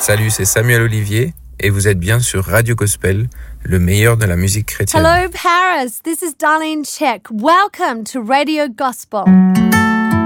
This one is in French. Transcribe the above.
Salut, c'est Samuel Olivier et vous êtes bien sur Radio Gospel, le meilleur de la musique chrétienne. Hello, Paris. This is Darlene Check. Welcome to Radio Gospel.